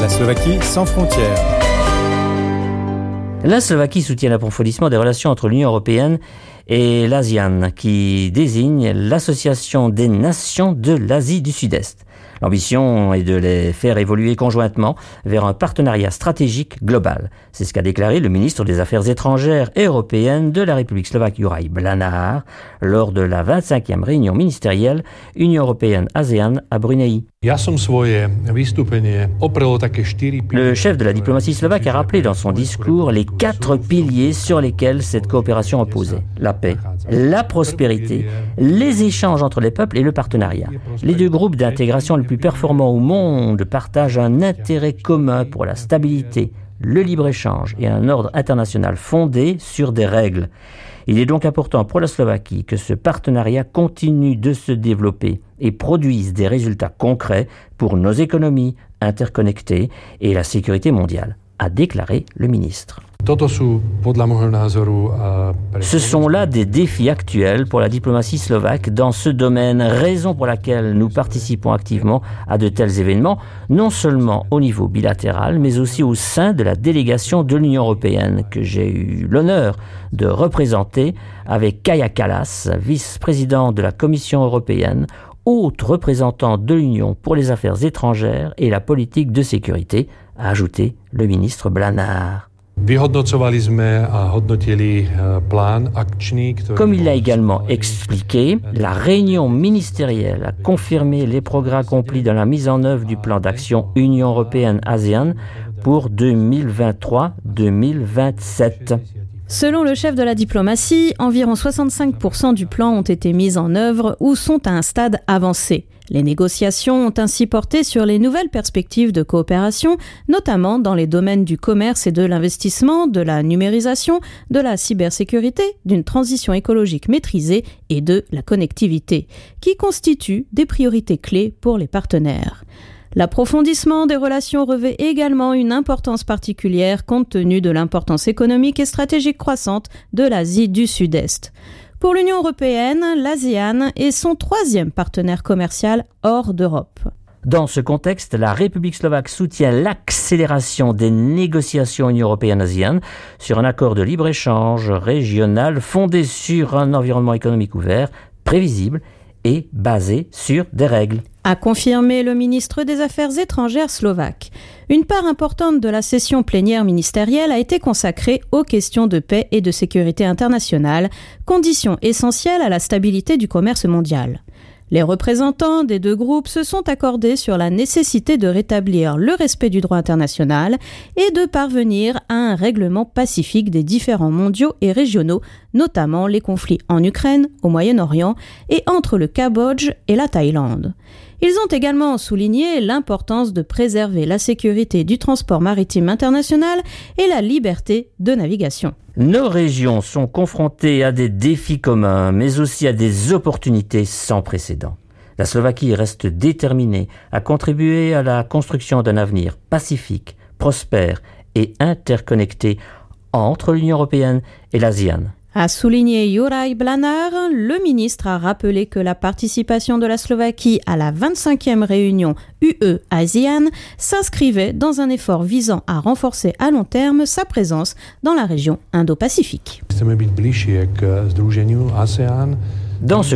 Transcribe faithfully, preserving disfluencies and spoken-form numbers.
La Slovaquie sans frontières. La Slovaquie soutient l'approfondissement des relations entre l'Union européenne et l'ASEAN, qui désigne l'Association des nations de l'Asie du Sud-Est. L'ambition est de les faire évoluer conjointement vers un partenariat stratégique global. C'est ce qu'a déclaré le ministre des Affaires étrangères et européennes de la République slovaque Juraj Blanár lors de la vingt-cinquième réunion ministérielle Union européenne-ASEAN à Brunei. Le chef de la diplomatie slovaque a rappelé dans son discours les quatre piliers sur lesquels cette coopération reposait. La paix, la prospérité, les échanges entre les peuples et le partenariat. Les deux groupes d'intégration les plus performants au monde partagent un intérêt commun pour la stabilité, le libre-échange et un ordre international fondé sur des règles. Il est donc important pour la Slovaquie que ce partenariat continue de se développer et produise des résultats concrets pour nos économies interconnectées et la sécurité mondiale, a déclaré le ministre. Ce sont là des défis actuels pour la diplomatie slovaque dans ce domaine, raison pour laquelle nous participons activement à de tels événements, non seulement au niveau bilatéral, mais aussi au sein de la délégation de l'Union européenne que j'ai eu l'honneur de représenter avec Kaja Kallas, vice-président de la Commission européenne, haute représentante de l'Union pour les affaires étrangères et la politique de sécurité, a ajouté le ministre Blanár. Comme il l'a également expliqué, la réunion ministérielle a confirmé les progrès accomplis dans la mise en œuvre du plan d'action Union européenne-ASEAN pour deux mille vingt-trois à deux mille vingt-sept. Selon le chef de la diplomatie, environ soixante-cinq pour cent du plan ont été mis en œuvre ou sont à un stade avancé. Les négociations ont ainsi porté sur les nouvelles perspectives de coopération, notamment dans les domaines du commerce et de l'investissement, de la numérisation, de la cybersécurité, d'une transition écologique maîtrisée et de la connectivité, qui constituent des priorités clés pour les partenaires. L'approfondissement des relations revêt également une importance particulière compte tenu de l'importance économique et stratégique croissante de l'Asie du Sud-Est. Pour l'Union européenne, l'ASEAN est son troisième partenaire commercial hors d'Europe. Dans ce contexte, la République slovaque soutient l'accélération des négociations Union européenne-ASEAN sur un accord de libre-échange régional fondé sur un environnement économique ouvert, prévisible et basé sur des règles. A confirmé le ministre des Affaires étrangères slovaque. Une part importante de la session plénière ministérielle a été consacrée aux questions de paix et de sécurité internationale, conditions essentielles à la stabilité du commerce mondial. Les représentants des deux groupes se sont accordés sur la nécessité de rétablir le respect du droit international et de parvenir à un règlement pacifique des différends mondiaux et régionaux, notamment les conflits en Ukraine, au Moyen-Orient et entre le Cambodge et la Thaïlande. Ils ont également souligné l'importance de préserver la sécurité du transport maritime international et la liberté de navigation. Nos régions sont confrontées à des défis communs, mais aussi à des opportunités sans précédent. La Slovaquie reste déterminée à contribuer à la construction d'un avenir pacifique, prospère et interconnecté entre l'Union européenne et l'ASEAN. A souligné Juraj Blanár, le ministre a rappelé que la participation de la Slovaquie à la vingt-cinquième réunion U E-ASEAN s'inscrivait dans un effort visant à renforcer à long terme sa présence dans la région Indo-Pacifique. Dans ce